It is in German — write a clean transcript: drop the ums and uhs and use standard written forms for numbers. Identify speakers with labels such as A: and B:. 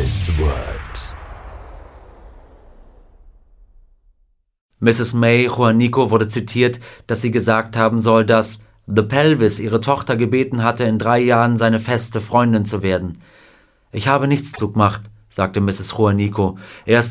A: Miss World.
B: Mrs. May Juanico wurde zitiert, dass sie gesagt haben soll, dass The Pelvis ihre Tochter gebeten hatte, in 3 Jahren seine feste Freundin zu werden. »Ich habe nichts gemacht«, sagte Mrs. Juanico. »Er ist